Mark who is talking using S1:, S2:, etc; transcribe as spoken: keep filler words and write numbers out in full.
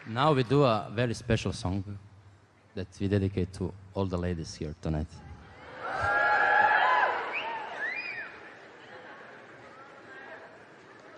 S1: Now we do a very special song that we dedicate to all the ladies here tonight.